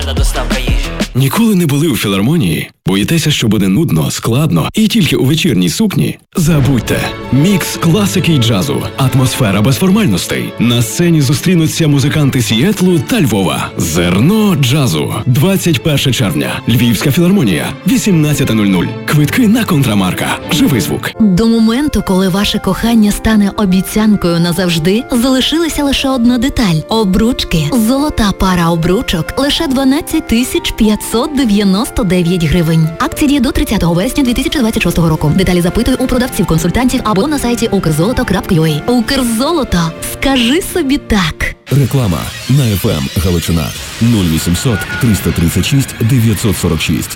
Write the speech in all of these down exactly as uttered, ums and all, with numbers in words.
Доставка їжі. Ніколи не були у філармонії? Боїтеся, що буде нудно, складно і тільки у вечірній сукні? Забудьте. Мікс класики й джазу. Атмосфера без формальностей. На сцені зустрінуться музиканти Сіетлу та Львова. Зерно джазу. двадцять перше червня. Львівська філармонія. вісімнадцята нуль нуль. Квитки на Контрамарка. Живий звук. До моменту, коли ваше кохання стане обіцянкою назавжди, залишилася лише одна деталь – обручки. Золота пара обручок – лише дванадцять тисяч п'ятсот дев'яносто дев'ять гривень. Акція діє до тридцятого вересня дві тисячі двадцять шостого року. Деталі запитуй у продавців-консультантів або на сайті укрзолото крапка ю а. Укрзолото. Скажи собі так. Реклама на еф ем Галичина нуль вісімсот триста тридцять шість дев'ятсот сорок шість.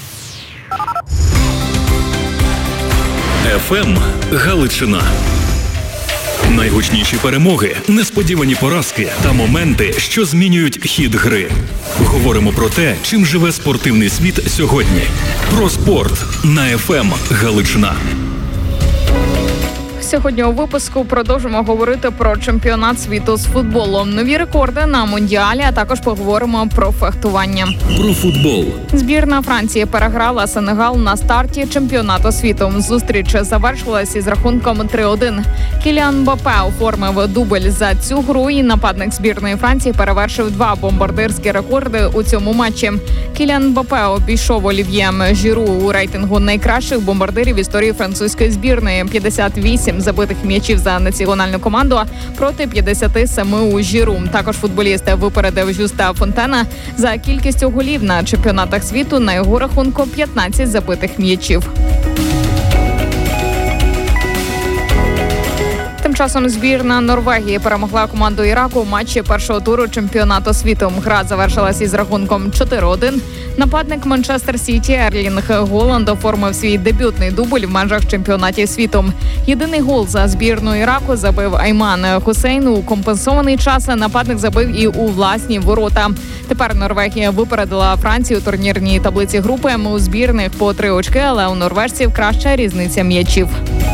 еф ем Галичина. Найгучніші перемоги, несподівані поразки та моменти, що змінюють хід гри. Говоримо про те, чим живе спортивний світ сьогодні. Про спорт на еф ем Галичина. Сьогодні у випуску продовжимо говорити про чемпіонат світу з футболу, нові рекорди на Мундіалі, а також поговоримо про фехтування. Про футбол. Збірна Франції переграла Сенегал на старті чемпіонату світу. Зустріч завершилась із рахунком три один. Кіліан Мбаппе оформив дубль за цю гру, і нападник збірної Франції перевершив два бомбардирські рекорди у цьому матчі. Кіліан Мбаппе обійшов Олів'є Жіру у рейтингу найкращих бомбардирів в історії французької збірної. п'ятдесят вісім забитих м'ячів за національну команду проти п'ятдесят сім у Жіру. Також футболіст випередив Жюста Фонтена за кількістю голів на чемпіонатах світу. На його рахунку п'ятнадцять забитих м'ячів. Тим часом збірна Норвегії перемогла команду Іраку у матчі першого туру чемпіонату світу. Гра завершилась із рахунком чотири один. Нападник Манчестер Сіті Ерлінг Голланд оформив свій дебютний дубль в межах чемпіонатів світу. Єдиний гол за збірну Іраку забив Айман Хусейн. У компенсований час нападник забив і у власні ворота. Тепер Норвегія випередила Францію у турнірній таблиці групи. У збірних по три очки, але у норвежців краща різниця м'ячів.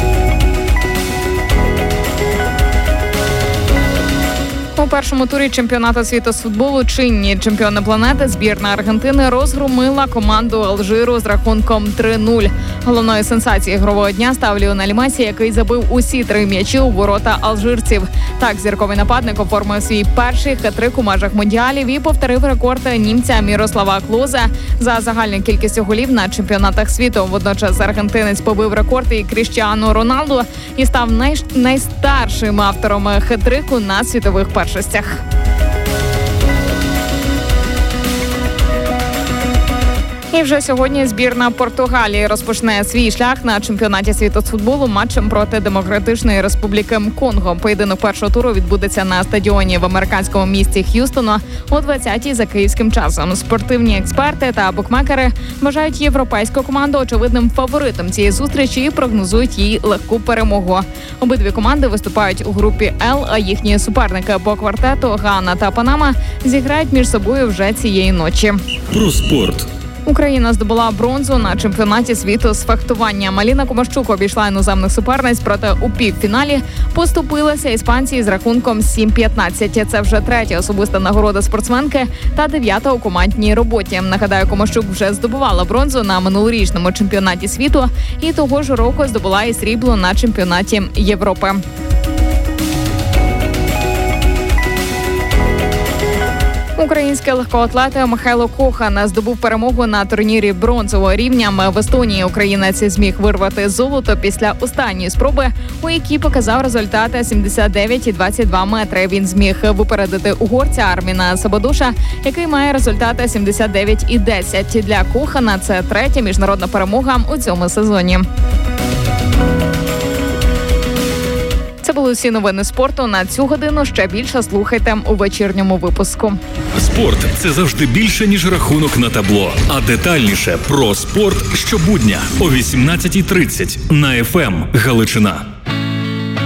У першому турі чемпіонату світу з футболу чинні чемпіони планети збірна Аргентини розгромила команду Алжиру з рахунком три нуль. Головною сенсацією ігрового дня став Ліонель Месі, який забив усі три м'ячі у ворота алжирців. Так, зірковий нападник оформив свій перший хет-трик у межах Мундіалів і повторив рекорд німця Мірослава Клозе за загальною кількістю голів на чемпіонатах світу. Водночас аргентинець побив рекорд і Кріштіану Роналду і став най... найстаршим автором хет-трику на світових першостях. І вже сьогодні збірна Португалії розпочне свій шлях на чемпіонаті світу з футболу матчем проти Демократичної Республіки Конго. Поєдинок першого туру відбудеться на стадіоні в американському місті Х'юстона о двадцятій за київським часом. Спортивні експерти та букмекери вважають європейську команду очевидним фаворитом цієї зустрічі і прогнозують їй легку перемогу. Обидві команди виступають у групі Л, а їхні суперники по квартету Гана та Панама зіграють між собою вже цієї ночі. Про спорт. Україна здобула бронзу на чемпіонаті світу з фехтування. Маліна Комащук обійшла іноземних суперниць, проте у півфіналі поступилася іспанці з рахунком сім п'ятнадцять. Це вже третя особиста нагорода спортсменки та дев'ята у командній роботі. Нагадаю, Комащук вже здобувала бронзу на минулорічному чемпіонаті світу і того ж року здобула і срібло на чемпіонаті Європи. Український легкоатлет Михайло Кохан здобув перемогу на турнірі бронзового рівня в Естонії. Українець зміг вирвати золото після останньої спроби, у якій показав результати сімдесят дев'ять і двадцять два метри. Він зміг випередити угорця Арміна Сабадуша, який має результати сімдесят дев'ять і десять. Для Кохана це третя міжнародна перемога у цьому сезоні. Це були всі новини спорту на цю годину. Ще більше слухайте у вечірньому випуску. Спорт – це завжди більше, ніж рахунок на табло. А детальніше про спорт щобудня о вісімнадцятій тридцять на еф ем Галичина.